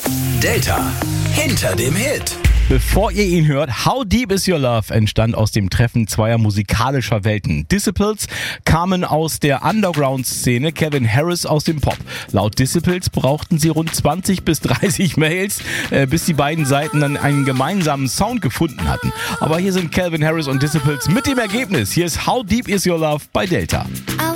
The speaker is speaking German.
Delta hinter dem Hit. Bevor ihr ihn hört, How Deep Is Your Love entstand aus dem Treffen zweier musikalischer Welten. Disciples kamen aus der Underground-Szene, Calvin Harris aus dem Pop. Laut Disciples brauchten sie rund 20 bis 30 Mails, bis die beiden Seiten dann einen gemeinsamen Sound gefunden hatten. Aber hier sind Calvin Harris und Disciples mit dem Ergebnis. Hier ist How Deep Is Your Love bei Delta.